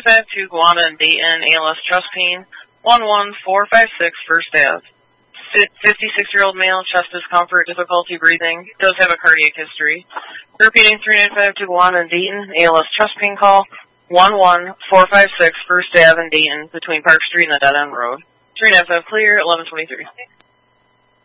3952 Guana and Dayton, ALS chest pain, 11456 First Ave. 56-year-old male, chest discomfort, difficulty breathing, does have a cardiac history. Repeating 3952 Guana and Dayton, ALS chest pain call, 11456 First Ave in Dayton, between Park Street and the Dead End Road. 3952 clear, 1123.